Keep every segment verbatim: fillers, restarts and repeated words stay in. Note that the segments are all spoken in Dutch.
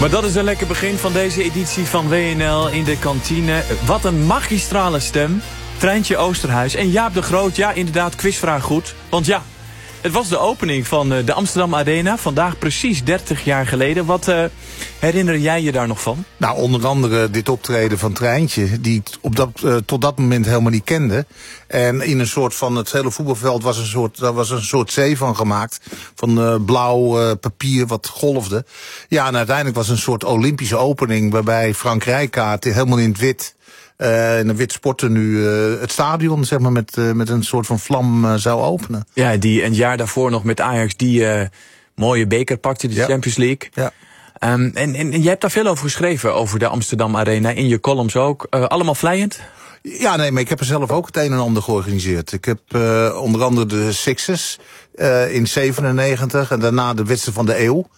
Maar dat is een lekker begin van deze editie van W N L in de kantine. Wat een magistrale stem. Treintje Oosterhuis en Jaap de Groot. Ja, inderdaad, quizvraag goed. Want ja, het was de opening van de Amsterdam Arena. Vandaag precies dertig jaar geleden. Wat uh, herinner jij je daar nog van? Nou, onder andere dit optreden van Treintje, die ik op dat, uh, tot dat moment helemaal niet kende. En in een soort van, het hele voetbalveld was een soort, daar was een soort zee van gemaakt. Van uh, blauw uh, papier wat golfde. Ja, en uiteindelijk was het een soort Olympische opening, waarbij Frank Rijkaard helemaal in het wit, Uh, in een wit sporten nu uh, het stadion, zeg maar, met, uh, met een soort van vlam uh, zou openen. Ja, die een jaar daarvoor nog met Ajax die uh, mooie beker pakte, de ja. Champions League. Ja. Um, en, en, en jij hebt daar veel over geschreven, over de Amsterdam Arena, in je columns ook. Uh, allemaal vlijend? Ja, nee, maar ik heb er zelf ook het een en ander georganiseerd. Ik heb uh, onder andere de Sixers uh, in zevenennegentig en daarna de wedstrijd van de eeuw.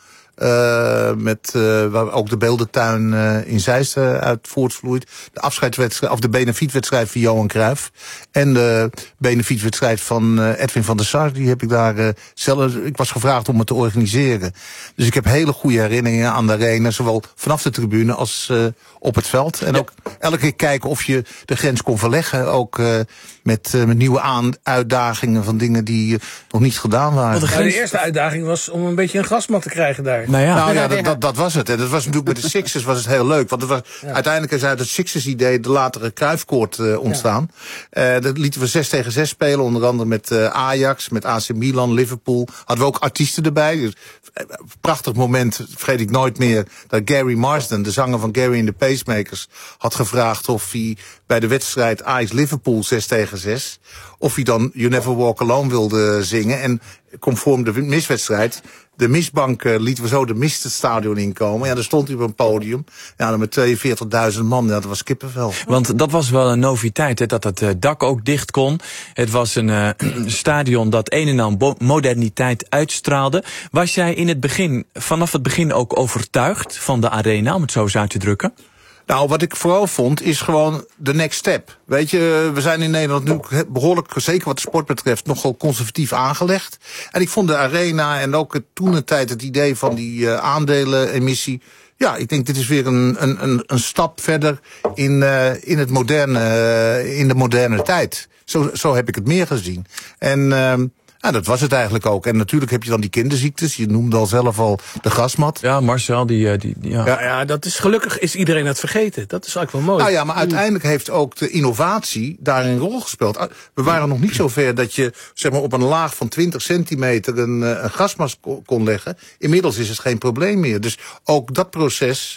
Uh, met uh, waar ook de beeldentuin uh, in Zeist uh, uit voortvloeit. De afscheidswedstrijd, of de benefietwedstrijd van Johan Cruijff. En de benefietwedstrijd van uh, Edwin van der Sar. Die heb ik daar uh, zelf. Ik was gevraagd om het te organiseren. Dus ik heb hele goede herinneringen aan de arena, zowel vanaf de tribune als uh, op het veld. En ja. ook elke keer kijken of je de grens kon verleggen. Ook uh, met, uh, met nieuwe aan, uitdagingen van dingen die uh, nog niet gedaan waren. De, grens... de eerste uitdaging was om een beetje een grasmat te krijgen daar. Nou ja, nou, ja dat, dat, dat was het. En dat was natuurlijk met de Sixers was het heel leuk. Want het was, ja. uiteindelijk is uit het Sixers-idee de latere Cruijffkoord uh, ontstaan. Ja. Uh, dat lieten we zes tegen zes spelen. Onder andere met uh, Ajax, met A C Milan, Liverpool. Hadden we ook artiesten erbij. Dus, uh, prachtig moment, vergeet ik nooit meer, dat Gary Marsden, de zanger van Gary and the Pacemakers, had gevraagd of hij bij de wedstrijd Ajax-Liverpool zes tegen zes... of hij dan You Never Walk Alone wilde zingen. En conform de miswedstrijd, de mistbank uh, lieten we zo de mist het stadion inkomen. Ja, daar stond hij op een podium. Ja, dan met tweeënveertigduizend man. Ja, dat was kippenvel. Want dat was wel een noviteit, hè, dat het uh, dak ook dicht kon. Het was een uh, stadion dat een en ander moderniteit uitstraalde. Was jij in het begin, vanaf het begin ook overtuigd van de arena, om het zo eens uit te drukken? Nou, wat ik vooral vond, is gewoon de next step. Weet je, we zijn in Nederland nu behoorlijk, zeker wat de sport betreft, nogal conservatief aangelegd. En ik vond de arena en ook het, toen de tijd het idee van die uh, aandelenemissie. Ja, ik denk dit is weer een, een, een stap verder in, uh, in, het moderne, uh, in de moderne tijd. Zo, zo heb ik het meer gezien. En uh, ja, dat was het eigenlijk ook. En natuurlijk heb je dan die kinderziektes. Je noemde al zelf al de grasmat. Ja, Marcel, die... die, die ja. Ja, ja, dat is gelukkig is iedereen het vergeten. Dat is eigenlijk wel mooi. Nou ja, maar uiteindelijk heeft ook de innovatie daar een rol gespeeld. We waren nog niet zo ver dat je zeg maar, op een laag van twintig centimeter een, een grasmat kon leggen. Inmiddels is het geen probleem meer. Dus ook dat proces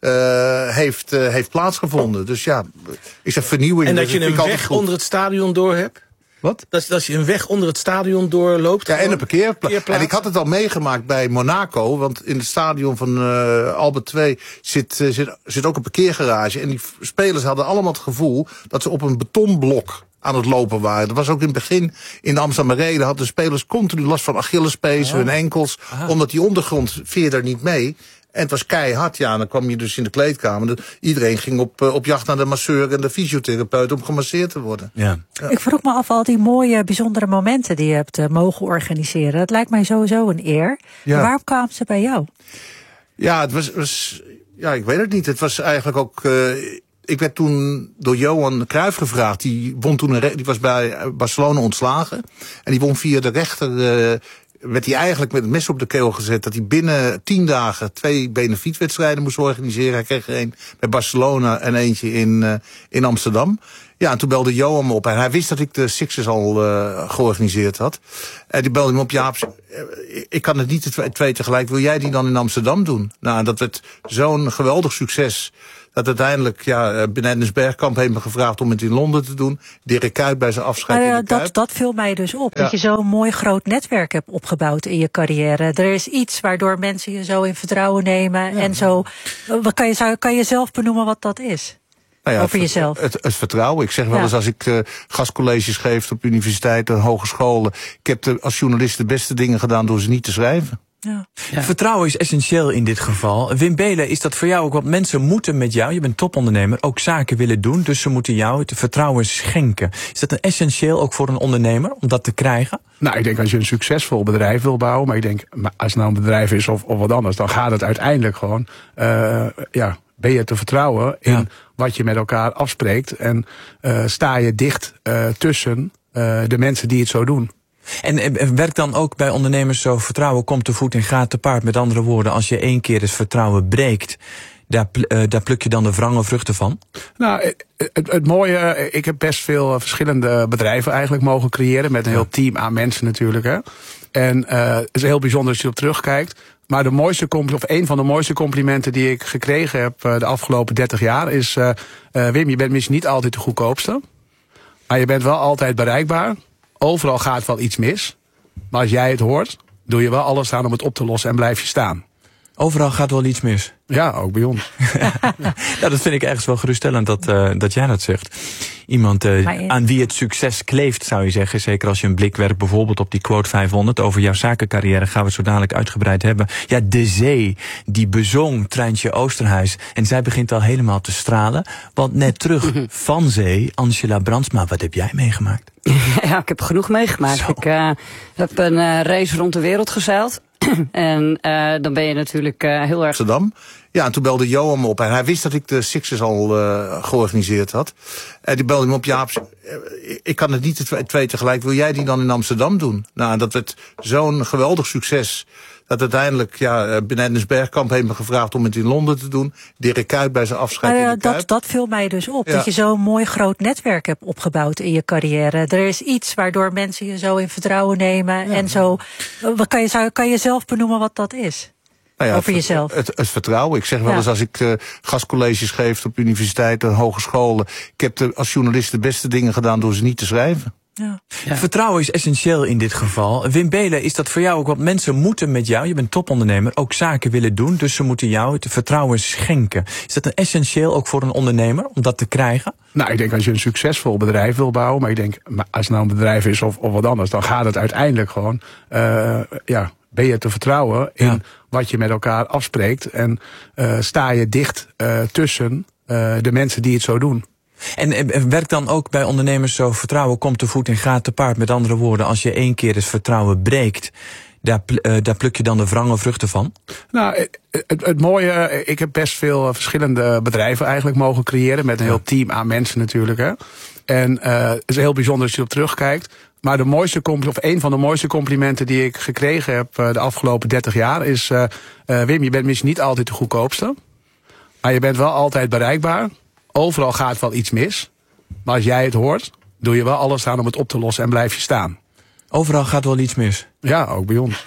Uh, heeft, uh, heeft plaatsgevonden. Dus ja, ik zeg vernieuwing. En dat je een weg onder het stadion door hebt? Wat? Dat, dat je een weg onder het stadion doorloopt. Ja, en een parkeerplaats. En ik had het al meegemaakt bij Monaco. Want in het stadion van uh, Albert twee zit, uh, zit, zit ook een parkeergarage. En die spelers hadden allemaal het gevoel dat ze op een betonblok aan het lopen waren. Dat was ook in het begin in de Amsterdam Arena. Hadden de spelers continu last van Achillespees, hun enkels. Aha. Omdat die ondergrond veer er niet mee. En het was keihard, ja. En dan kwam je dus in de kleedkamer. Iedereen ging op, uh, op jacht naar de masseur en de fysiotherapeut om gemasseerd te worden. Ja. Ja. Ik vroeg me af, al die mooie, bijzondere momenten die je hebt uh, mogen organiseren. Dat lijkt mij sowieso een eer. Ja. Waarom kwamen ze bij jou? Ja, het was, was... Ja, ik weet het niet. Het was eigenlijk ook... Uh, ik werd toen door Johan Cruijff gevraagd. Die, won toen een, die was bij Barcelona ontslagen. En die won via de rechter... Uh, werd hij eigenlijk met het mes op de keel gezet dat hij binnen tien dagen twee benefietwedstrijden moest organiseren. Hij kreeg er een bij Barcelona en eentje in, uh, in Amsterdam. Ja, en toen belde Johan me op. En hij wist dat ik de Sixers al uh, georganiseerd had. En die belde me op, Jaap, ik kan het niet de twee tegelijk. Wil jij die dan in Amsterdam doen? Nou, dat werd zo'n geweldig succes. Dat uiteindelijk, ja, Dennis Bergkamp heeft me gevraagd om het in Londen te doen. Dirk Kuyt bij zijn afscheid uh, in de Kuip. Dat, dat viel mij dus op, ja. dat je zo'n mooi groot netwerk hebt opgebouwd in je carrière. Er is iets waardoor mensen je zo in vertrouwen nemen. Ja. En zo, wat kan, je, kan je zelf benoemen wat dat is? Nou ja, over het, jezelf. Het, het, het vertrouwen. Ik zeg wel ja. eens als ik uh, gastcolleges geef op universiteiten en hogescholen. Ik heb de, als journalist de beste dingen gedaan door ze niet te schrijven. Ja. Ja. Vertrouwen is essentieel in dit geval. Wim Beelen, is dat voor jou ook wat mensen moeten met jou? Je bent topondernemer, ook zaken willen doen, dus ze moeten jou het vertrouwen schenken. Is dat een essentieel ook voor een ondernemer om dat te krijgen? Nou, ik denk als je een succesvol bedrijf wil bouwen, maar ik denk als het nou een bedrijf is of, of wat anders, dan gaat het uiteindelijk gewoon, uh, ja, ben je te vertrouwen in ja. wat je met elkaar afspreekt en uh, sta je dicht uh, tussen uh, de mensen die het zo doen. En, en werkt dan ook bij ondernemers zo, vertrouwen komt te voet en gaat te paard. Met andere woorden, als je één keer het vertrouwen breekt, daar, uh, daar pluk je dan de wrange vruchten van? Nou, het, het mooie, ik heb best veel verschillende bedrijven eigenlijk mogen creëren, met een heel team aan mensen natuurlijk. Hè. En uh, het is heel bijzonder als je erop terugkijkt. Maar de mooiste of een van de mooiste complimenten die ik gekregen heb uh, de afgelopen dertig jaar is, uh, uh, Wim, je bent misschien niet altijd de goedkoopste, maar je bent wel altijd bereikbaar. Overal gaat wel iets mis. Maar als jij het hoort, doe je wel alles aan om het op te lossen en blijf je staan. Overal gaat wel iets mis. Ja, ook bij ons. Ja, dat vind ik ergens wel geruststellend dat, uh, dat jij dat zegt. Iemand uh, aan wie het succes kleeft, zou je zeggen. Zeker als je een blik werpt bijvoorbeeld op die quote vijfhonderd. Over jouw zakencarrière gaan we het zo dadelijk uitgebreid hebben. Ja, de zee, die bezong Treintje Oosterhuis. En zij begint al helemaal te stralen. Want net terug van zee, Angela Brandsma, wat heb jij meegemaakt? Ja, ik heb genoeg meegemaakt. Zo. Ik uh, heb een uh, race rond de wereld gezeild. En uh, dan ben je natuurlijk uh, heel erg... Amsterdam. Ja, en toen belde Johan me op. En hij wist dat ik de Sixers al uh, georganiseerd had. En die belde me op, Jaap, ik kan het niet de twee tegelijk. Wil jij die dan in Amsterdam doen? Nou, dat werd zo'n geweldig succes. Dat uiteindelijk, ja, Dennis Bergkamp heeft me gevraagd om het in Londen te doen. Dirk Kuyt bij zijn afscheid nou ja, in de Kuip. Dat, dat viel mij dus op. Ja. Dat je zo'n mooi groot netwerk hebt opgebouwd in je carrière. Er is iets waardoor mensen je zo in vertrouwen nemen. Ja. En zo, wat kan je, zou, kan je zelf benoemen wat dat is? Nou ja, over het, jezelf. Het, het, het vertrouwen. Ik zeg wel ja. eens als ik uh, gastcolleges geef op universiteiten, hogescholen. Ik heb de, als journalist de beste dingen gedaan door ze niet te schrijven. Ja. Ja. Vertrouwen is essentieel in dit geval. Wim Beelen, is dat voor jou ook wat mensen moeten met jou? Je bent topondernemer, ook zaken willen doen, dus ze moeten jou het vertrouwen schenken. Is dat een essentieel ook voor een ondernemer om dat te krijgen? Nou, ik denk als je een succesvol bedrijf wil bouwen, maar ik denk als het nou een bedrijf is of, of wat anders, dan gaat het uiteindelijk gewoon, uh, ja, ben je te vertrouwen in ja. wat je met elkaar afspreekt en uh, sta je dicht uh, tussen uh, de mensen die het zo doen. En, en werkt dan ook bij ondernemers zo, vertrouwen komt te voet en gaat te paard. Met andere woorden, als je één keer het vertrouwen breekt, daar, uh, daar pluk je dan de wrange vruchten van? Nou, het, het mooie, ik heb best veel verschillende bedrijven eigenlijk mogen creëren, met een heel team aan mensen natuurlijk. Hè. En uh, het is heel bijzonder als je erop terugkijkt. Maar de mooiste of een van de mooiste complimenten die ik gekregen heb uh, de afgelopen dertig jaar is, uh, uh, Wim, je bent misschien niet altijd de goedkoopste, maar je bent wel altijd bereikbaar. Overal gaat wel iets mis. Maar als jij het hoort, doe je wel alles aan om het op te lossen en blijf je staan. Overal gaat wel iets mis. Ja, ook bij ons.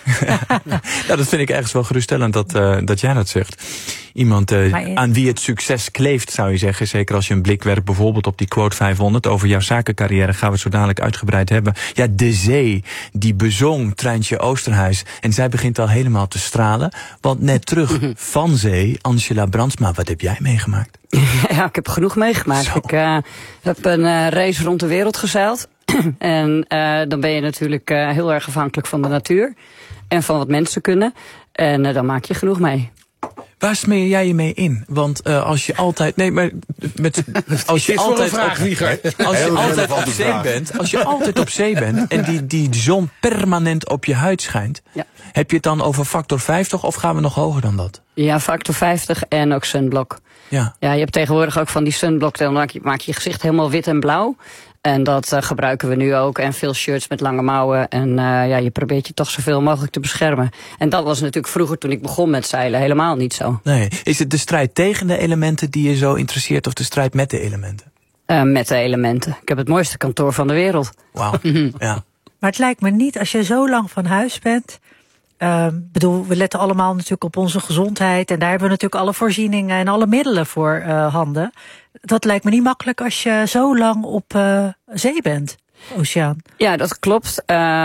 Ja, dat vind ik ergens wel geruststellend dat, uh, dat jij dat zegt. Iemand uh, aan wie het succes kleeft, zou je zeggen. Zeker als je een blik werpt bijvoorbeeld op die quote vijfhonderd. Over jouw zakencarrière gaan we het zo dadelijk uitgebreid hebben. Ja, de zee, die bezong Treintje Oosterhuis. En zij begint al helemaal te stralen. Want net terug van zee, Angela Brandsma, wat heb jij meegemaakt? Ja, ik heb genoeg meegemaakt. Zo. Ik uh, heb een uh, race rond de wereld gezeild. En uh, dan ben je natuurlijk uh, heel erg afhankelijk van de natuur. En van wat mensen kunnen. En uh, dan maak je genoeg mee. Waar smeer jij je mee in? Want uh, als je altijd... Nee, maar met, als je altijd op, als je altijd op zee bent, als je altijd op zee bent en die, die zon permanent op je huid schijnt, ja. Heb je het dan over factor vijftig of gaan we nog hoger dan dat? Ja, factor vijftig en ook sunblock. Ja. Ja, je hebt tegenwoordig ook van die sunblock, dan maak je, maak je je gezicht helemaal wit en blauw. En dat uh, gebruiken we nu ook. En veel shirts met lange mouwen. En uh, ja, je probeert je toch zoveel mogelijk te beschermen. En dat was natuurlijk vroeger toen ik begon met zeilen helemaal niet zo. Nee. Is het de strijd tegen de elementen die je zo interesseert of de strijd met de elementen? Uh, met de elementen. Ik heb het mooiste kantoor van de wereld. Wauw. Ja. Maar het lijkt me niet, als je zo lang van huis bent. Uh, bedoel, we letten allemaal natuurlijk op onze gezondheid. En daar hebben we natuurlijk alle voorzieningen en alle middelen voor uh, handen. Dat lijkt me niet makkelijk als je zo lang op uh, zee bent, oceaan. Ja, dat klopt. Uh,